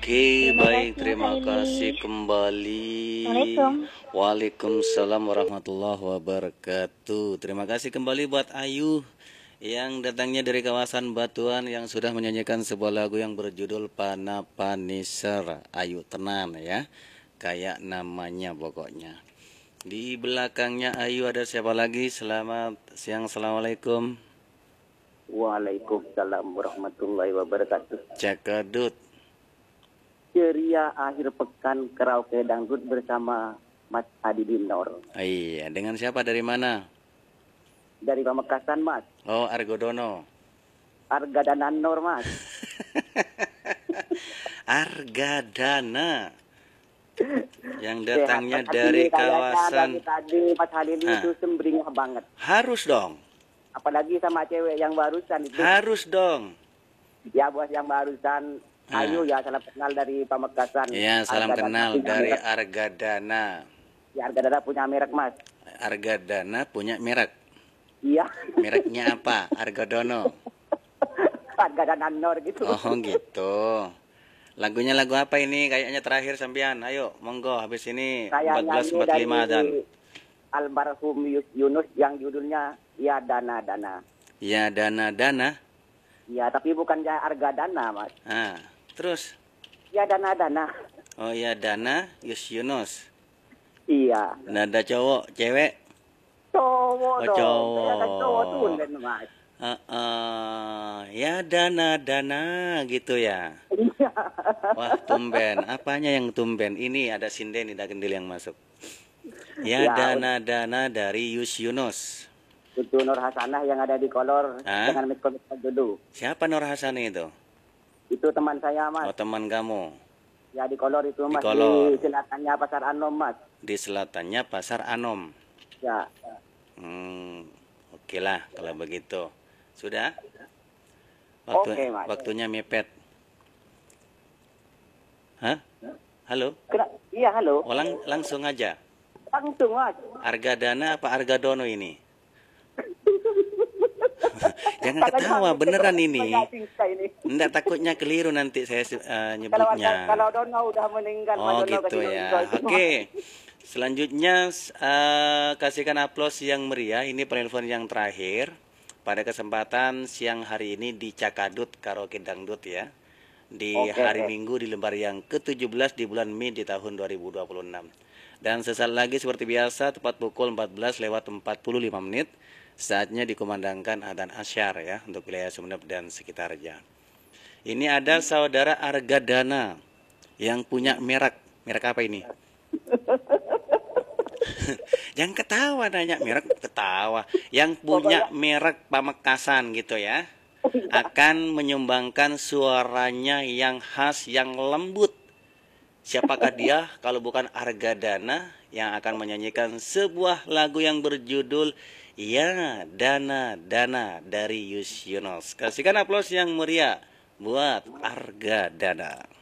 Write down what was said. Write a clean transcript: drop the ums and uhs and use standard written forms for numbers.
Oke, Terima baik, kasih Mas terima kasih Aili. kembali. Assalamualaikum. Waalaikumsalam warahmatullahi wabarakatuh. Terima kasih kembali buat Ayu yang datangnya dari kawasan Batuan yang sudah menyanyikan sebuah lagu yang berjudul Panapaniser. Ayu tenan ya, kayak namanya pokoknya. Di belakangnya Ayu ada siapa lagi? Selamat siang, assalamualaikum. Waalaikumsalam warahmatullahi wabarakatuh. Cakadut. Ceria akhir pekan karaoke dangdut bersama Mas Adi Dinor. Iya, dengan siapa dari mana? Dari Pamekasan, Mas. Oh, Argodono. Argadana Nor, Mas. Argadana yang datangnya Sehat, Mas dari Halili, kayaknya kawasan. tadi Mas Halili itu sembringah banget. Harus dong, Apalagi sama cewek yang barusan itu. harus dong. Ya, bos yang barusan. Ayu ya, salam kenal dari Pamekasan. Ya, salam Argadana kenal punya dari merek. Argadana. Ya, Argadana punya merek, Mas. Argadana punya merek. Iya. Mereknya apa? Argodono. Argadana Nor gitu. Oh gitu. Lagunya lagu apa ini? Kayaknya terakhir sampean. Ayo, monggo habis ini Saya nyanyi 14.45 dan dari almarhum Yunus yang judulnya Ya Dana Dana. ya dana-dana. Ya, tapi bukan ya Argadana, Mas. Ah, terus. Ya Dana Dana. Oh ya Dana Yunus. Iya. Nada cowok, cewek. Cowok Oh, dong. cowok. Saya kan cowok tulen, Mas. Ya dana-dana gitu ya. Iya. Wah, tumben. Apanya yang tumben? Ini ada sinden, ada kendil yang masuk. Ya Ya, dana-dana dari Yunus. itu Nur Hasanah yang ada di kolor Hah? dengan miskol dulu. Siapa Nur Hasani itu? Itu teman saya, Oh, Mas. teman kamu. Ya di kolor itu, Di Mas. Kolor. Di selatannya Pasar Anom, Mas. Di selatannya Pasar Anom. Ya. Oke lah kalau begitu. Sudah? Oke, Mas. Waktunya mepet. Hah? Halo? Iya, halo. Oh, langsung aja. Langsung, Mas. Argadana apa Argadono ini? Jangan Katanya ketawa, Mas, beneran itu ini. Singka ini. Enggak, takutnya keliru nanti saya Kalau nyebutnya. Dono udah meninggal, Mas Oh Dono gitu kasih ya. meninggal. Oke. Selanjutnya kasihkan aplaus yang meriah. Ini penelpon yang terakhir pada kesempatan siang hari ini di Cakadut Karaoke Dangdut ya. Di Oke, hari oke. Minggu di lembar yang ke-17 di bulan Mei di tahun 2026. Dan sesaat lagi seperti biasa tepat pukul 14:45 menit saatnya dikumandangkan adzan asyar ya untuk wilayah Sumeneb dan sekitarnya. Ini ada saudara Argadana yang punya merek. Merek apa ini? Jangan ketawa nanya merek, ketawa. Yang punya merek Pamekasan gitu ya. Akan menyumbangkan suaranya yang khas, yang lembut. Siapakah dia kalau bukan Argadana yang akan menyanyikan sebuah lagu yang berjudul Ya Dana Dana dari Yunus. Kasihkan aplaus yang meriah buat Argadana.